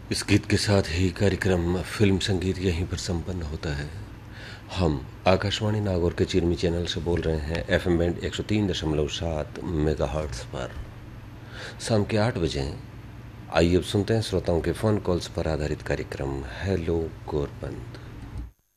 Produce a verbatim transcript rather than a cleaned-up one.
इस गीत के साथ ही कार्यक्रम फिल्म संगीत यहीं पर संपन्न होता है। हम आकाशवाणी नागौर के चिरमी चैनल से बोल रहे हैं एफ एम बैंड एक सौ तीन दशमलव सात मेगा हर्ट्स पर शाम के आठ बजे। आइए अब सुनते हैं श्रोताओं के फ़ोन कॉल्स पर आधारित कार्यक्रम हेलो गोरबंद।